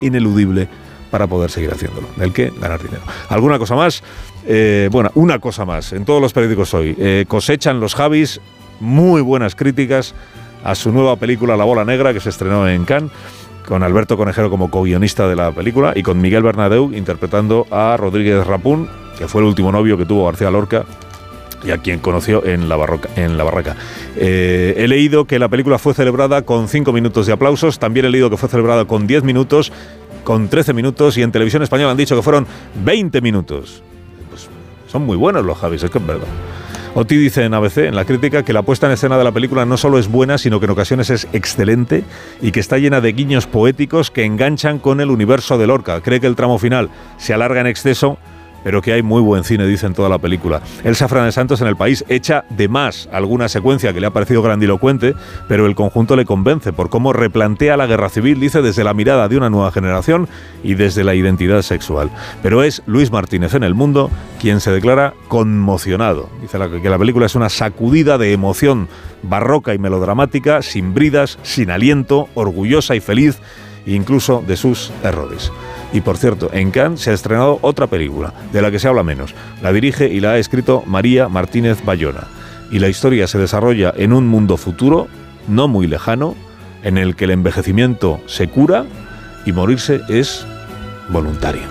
ineludible para poder seguir haciéndolo. ¿El qué? Ganar dinero. ¿Alguna cosa más? Bueno, una cosa más. En todos los periódicos hoy. Cosechan los Javis muy buenas críticas a su nueva película La Bola Negra, que se estrenó en Cannes, con Alberto Conejero como co-guionista de la película y con Miguel Bernadeu interpretando a Rodríguez Rapún, que fue el último novio que tuvo García Lorca y a quien conoció en la barraca. He leído que la película fue celebrada con 5 minutos de aplausos, también he leído que fue celebrada con 10 minutos, con 13 minutos, y en Televisión Española han dicho que fueron 20 minutos. Pues son muy buenos los Javis, es que es verdad. Oti dice en ABC, en la crítica, que la puesta en escena de la película no solo es buena, sino que en ocasiones es excelente y que está llena de guiños poéticos que enganchan con el universo de Lorca. Cree que el tramo final se alarga en exceso, pero que hay muy buen cine, dice en toda la película. Elsa Fernández Santos en El País echa de más alguna secuencia que le ha parecido grandilocuente, pero el conjunto le convence por cómo replantea la guerra civil, dice, desde la mirada de una nueva generación y desde la identidad sexual. Pero es Luis Martínez en El Mundo quien se declara conmocionado. Dice que la película es una sacudida de emoción barroca y melodramática, sin bridas, sin aliento, orgullosa y feliz, incluso de sus errores. Y por cierto, en Cannes se ha estrenado otra película, de la que se habla menos. La dirige y la ha escrito María Martínez Bayona. Y la historia se desarrolla en un mundo futuro, no muy lejano, en el que el envejecimiento se cura y morirse es voluntario.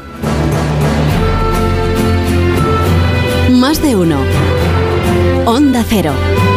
Más de uno. Onda Cero.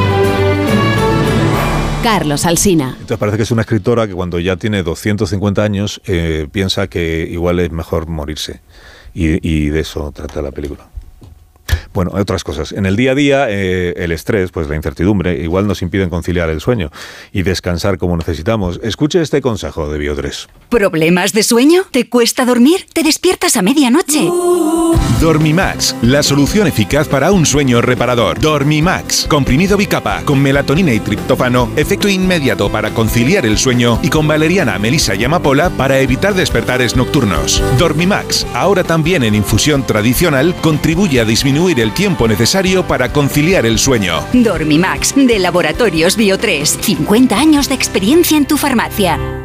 Carlos Alsina. Entonces parece que es una escritora que cuando ya tiene 250 años piensa que igual es mejor morirse. Y de eso trata la película. Bueno, hay otras cosas. En el día a día, el estrés, pues la incertidumbre, igual nos impiden conciliar el sueño y descansar como necesitamos. Escuche este consejo de Bio3. ¿Problemas de sueño? ¿Te cuesta dormir? ¿Te despiertas a medianoche? Dormimax, la solución eficaz para un sueño reparador. Dormimax, comprimido bicapa, con melatonina y triptófano, efecto inmediato para conciliar el sueño, y con valeriana, melisa y amapola para evitar despertares nocturnos. Dormimax, ahora también en infusión tradicional, contribuye a disminuir el tiempo necesario para conciliar el sueño. Dormimax, de Laboratorios Bio3. 50 años de experiencia en tu farmacia.